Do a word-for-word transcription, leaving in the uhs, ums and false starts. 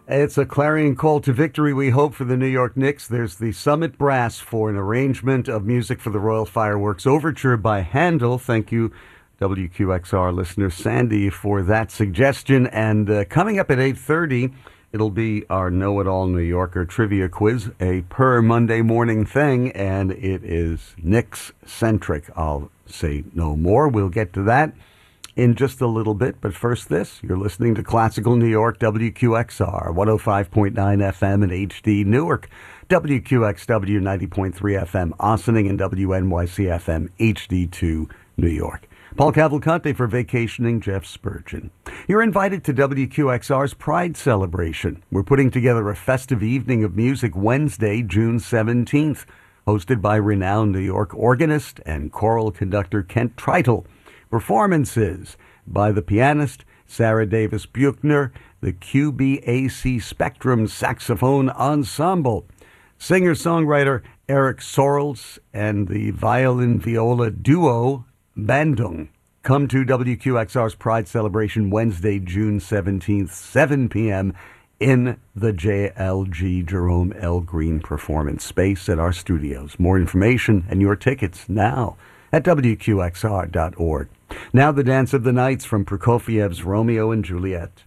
It's a clarion call to victory, we hope, for the New York Knicks. There's the Summit Brass for an arrangement of music for the Royal Fireworks Overture by Handel. Thank you, W Q X R listener Sandy, for that suggestion. And uh, coming up at eight thirty, it'll be our Know-It-All New Yorker trivia quiz, a per Monday morning thing, and it is Knicks-centric. I'll say no more. We'll get to that in just a little bit, but first this. You're listening to Classical New York, W Q X R, one oh five point nine F M and H D Newark, W Q X W ninety point three F M Ossining, and W N Y C F M H D two New York. Paul Cavalcante for vacationing Jeff Spurgeon. You're invited to W Q X R's Pride Celebration. We're putting together a festive evening of music Wednesday, June seventeenth, hosted by renowned New York organist and choral conductor Kent Treitel. Performances by the pianist Sarah Davis Buchner, the Q B A C Spectrum Saxophone Ensemble, singer-songwriter Eric Sorrells, and the violin-viola duo Bandung. Come to W Q X R's Pride Celebration Wednesday, June seventeenth, seven p.m. in the J L G Jerome L. Green Performance Space at our studios. More information and your tickets now at W Q X R dot org. Now the Dance of the Nights from Prokofiev's Romeo and Juliet.